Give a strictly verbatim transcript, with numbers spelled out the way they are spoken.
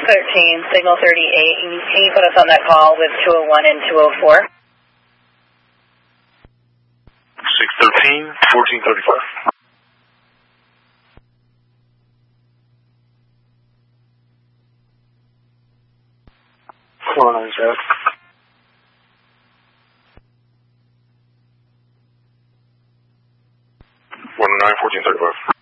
thirteen, signal thirty-eight. And can you put us on that call with two oh one and two oh four? six thirteen, fourteen thirty-five. four nine seven. one nine, fourteen thirty-five.